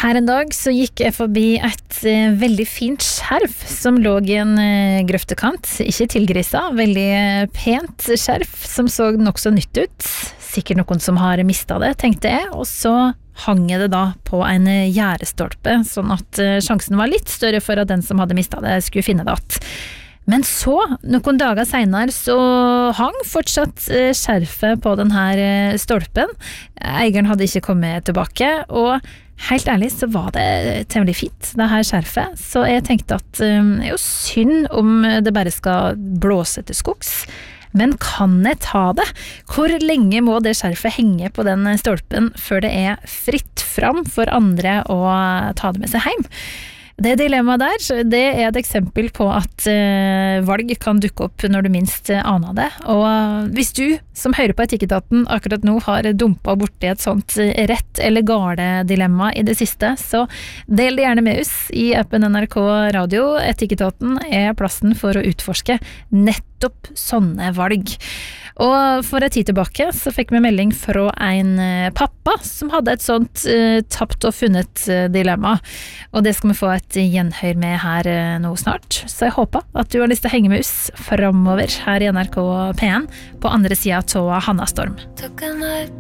Her en dag så gikk jeg forbi et veldig fint skjerf som lå i en grøftekant, ikke tilgrisa, veldig pent skjerf som så nok så nytt ut, sikkert noen som har mistet det, tenkte jeg, og så hang jeg det da på en gjerdestolpe, sånn at sjansen var litt større for at den som hadde mistet det skulle finne det att. Men så, noen dager senere, så hang fortsatt skjerfet på denne stolpen. Eieren hadde ikke kommet tilbake, og helt ærlig så var det temmelig fint, det her skjerfet. Så jeg tenkte at det er jo synd om det bare skal blåse til skogs. Men kan jeg ta det? Hvor lenge må det skjerfet henge på den stolpen før det er fritt fram for andre å ta det med seg hjem? Det dilemmaet der, det er et eksempel på at valg kan dukke opp når du minst aner det. Og hvis du som hører på Etikketaten akkurat nå har dumpet borti et sånt rett eller gale dilemma i det siste, så del det gjerne med oss i appen NRK Radio. Etikketaten er plassen for å utforske nettopp sånne valg. Og for en tid tilbake så fikk vi melding fra en pappa som hadde et sånt tapt og funnet dilemma. Og det skal vi få et gjenhør med her nå snart. Så jeg håper at du har lyst til å henge med oss fremover her i NRK P1 på andre siden av Hanna Storm.